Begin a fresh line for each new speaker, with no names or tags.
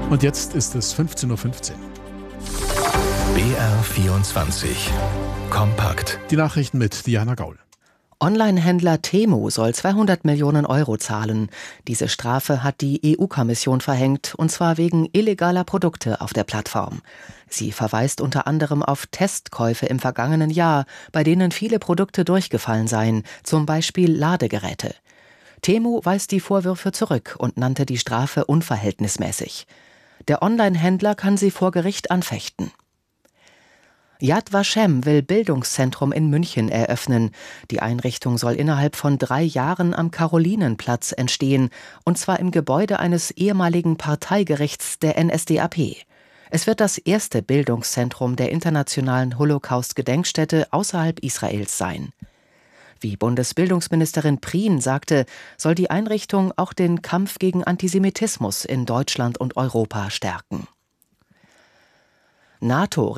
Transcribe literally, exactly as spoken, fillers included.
Und jetzt ist es fünfzehn Uhr fünfzehn.
B R vierundzwanzig Kompakt.
Die Nachrichten mit Diana Gaul.
Online-Händler Temu soll zweihundert Millionen Euro zahlen. Diese Strafe hat die E U-Kommission verhängt, und zwar wegen illegaler Produkte auf der Plattform. Sie verweist unter anderem auf Testkäufe im vergangenen Jahr, bei denen viele Produkte durchgefallen seien, zum Beispiel Ladegeräte. Temu weist die Vorwürfe zurück und nannte die Strafe unverhältnismäßig. Der Online-Händler kann sie vor Gericht anfechten. Yad Vashem will Bildungszentrum in München eröffnen. Die Einrichtung soll innerhalb von drei Jahren am Karolinenplatz entstehen, und zwar im Gebäude eines ehemaligen Parteigerichts der N S D A P. Es wird das erste Bildungszentrum der internationalen Holocaust-Gedenkstätte außerhalb Israels sein. Wie Bundesbildungsministerin Prien sagte, soll die Einrichtung auch den Kampf gegen Antisemitismus in Deutschland und Europa stärken. NATO